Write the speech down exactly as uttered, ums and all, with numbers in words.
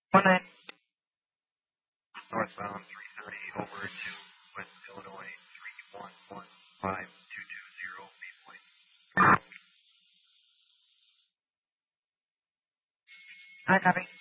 One nine. Northbound three thirty over to West Illinois three one one five two two zero B point. I copy.